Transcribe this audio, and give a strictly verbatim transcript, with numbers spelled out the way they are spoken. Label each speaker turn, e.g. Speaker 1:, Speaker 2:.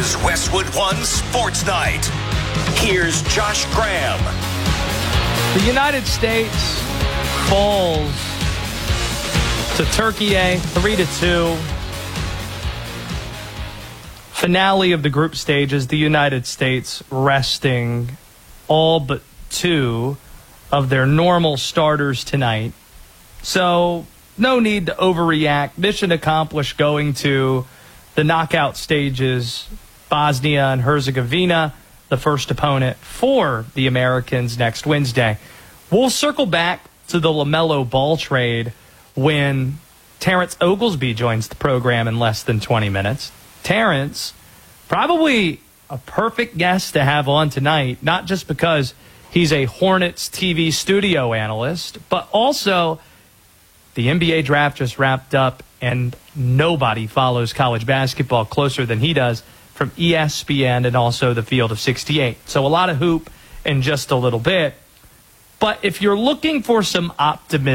Speaker 1: is Westwood One Sports Night. Here's Josh Graham.
Speaker 2: The United States falls to Turkey three to two. Finale of the group stages, the United States resting all but two of their normal starters tonight. So no need to overreact. Mission accomplished going to the knockout stages. Bosnia and Herzegovina, the first opponent for the Americans next Wednesday. We'll circle back to the LaMelo Ball trade when Terrence Oglesby joins the program in less than twenty minutes. Terrence, probably a perfect guest to have on tonight, not just because he's a Hornets T V studio analyst, but also the N B A draft just wrapped up, and nobody follows college basketball closer than he does from E S P N and also the Field of sixty-eight. So a lot of hoop in just a little bit. But if you're looking for some optimism,